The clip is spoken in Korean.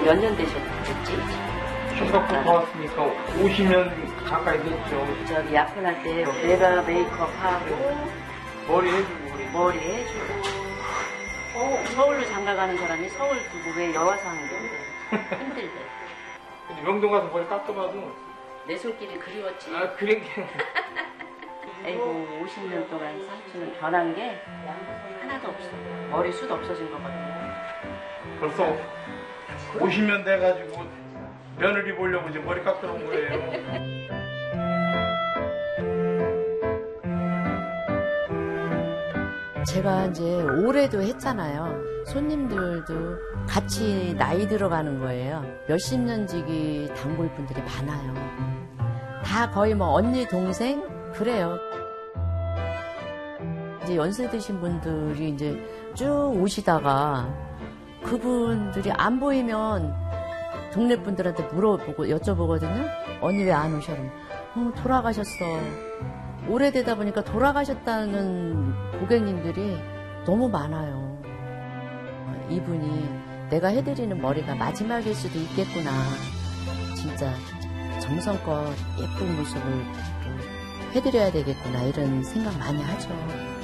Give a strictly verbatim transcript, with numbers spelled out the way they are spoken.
몇 년 되셨겠지? 중학부터 왔으니까 오십 년 가까이 됐죠. 저기 약혼할 때 내가 메이크업하고 머리 해주고 그래. 머리 해주고 어, 서울로 장가 가는 사람이 서울 두고 왜 여와서 하는 건데 힘들대. 명동 가서 머리 깎아봐도 내 손길이 그리웠지. 아 그런 게 아이고 오십 년 동안 삼촌은 변한 게 하나도 없어. 머리숱 없어진 것 같아. 벌써 오십 년 돼가지고 며느리 보려고 이제 머리 깎아 놓은 거예요. 제가 이제 올해도 했잖아요. 손님들도 같이 나이 들어가는 거예요. 몇십 년지기 단골분들이 많아요. 다 거의 뭐 언니, 동생 그래요. 이제 연세 드신 분들이 이제 쭉 오시다가 그분들이 안 보이면 동네 분들한테 물어보고 여쭤보거든요. 언니 왜 안 오셔? 어, 돌아가셨어. 오래되다 보니까 돌아가셨다는 고객님들이 너무 많아요. 이분이 내가 해드리는 머리가 마지막일 수도 있겠구나. 진짜 정성껏 예쁜 모습을 해드려야 되겠구나 이런 생각 많이 하죠.